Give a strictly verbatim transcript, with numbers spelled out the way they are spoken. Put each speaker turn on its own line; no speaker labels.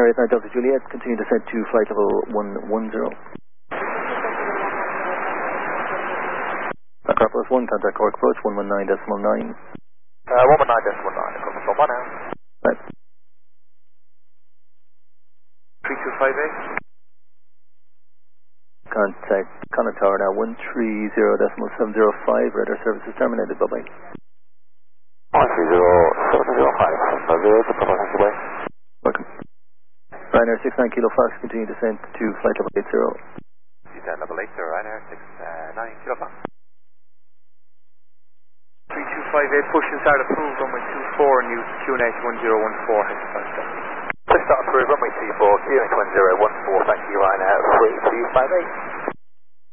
eight nine Delta Juliet, continue descent to flight level one one zero. Acropolis one, contact Cork approach one one nine decimal nine.
Uh, one one nine decimal nine, Acropolis one one now.
Right.
three two five eight.
Contact Connaught Tower now one three zero decimal seven zero five, radar services terminated, bye bye.
one three zero seven zero five, zero to Papa Taxiway.
Welcome. Ryanair six nine Kilo Fox, continue descent to flight level eight zero.
Descent level eight zero, Ryanair six nine Kilo Fox. three two five eight, push and start approved, runway two four, new Q N H one zero one four, head to five seven. Push start approved, runway two four, Q N H one zero one four, thank you Ryanair three two five eight.